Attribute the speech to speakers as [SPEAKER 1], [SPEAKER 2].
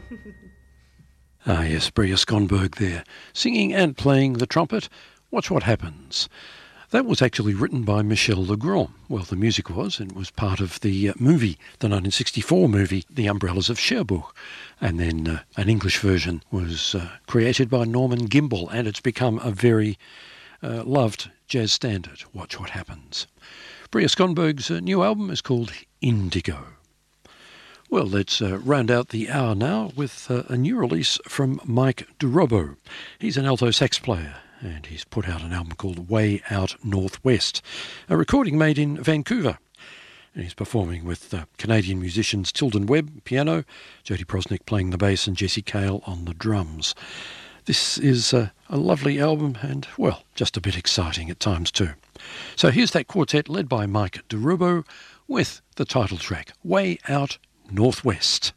[SPEAKER 1] Ah, yes, Bria Skonberg there, singing and playing the trumpet. Watch What Happens. That was actually written by Michel Legrand. Well, the music was, and it was part of the movie, the 1964 movie, The Umbrellas of Cherbourg. And then an English version was created by Norman Gimbel, and it's become a very loved jazz standard. Watch What Happens. Bria Skonberg's new album is called Indigo. Well, let's round out the hour now with a new release from Mike DeRobo. He's an alto sax player, and he's put out an album called Way Out Northwest, a recording made in Vancouver. And he's performing with Canadian musicians Tilden Webb, piano, Jody Prosnick playing the bass, and Jesse Cale on the drums. This is a lovely album and, well, just a bit exciting at times too. So here's that quartet led by Mike DeRobo with the title track, Way Out Northwest.